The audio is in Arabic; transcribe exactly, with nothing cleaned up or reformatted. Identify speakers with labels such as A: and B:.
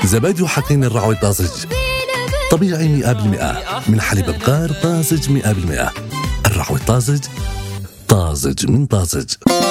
A: زبادي حقين الرعوي طازج طبيعي مئة بالمئة من حليب بقار طازج مئة بالمئة. الرعوي طازج، طازج من طازج.